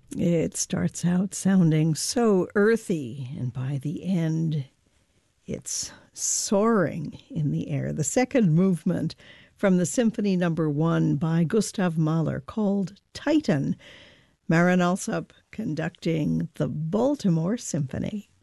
It starts out sounding so earthy, and by the end, it's soaring in the air. The second movement from the Symphony Number 1 by Gustav Mahler called Titan. Marin Alsop conducting the Baltimore Symphony.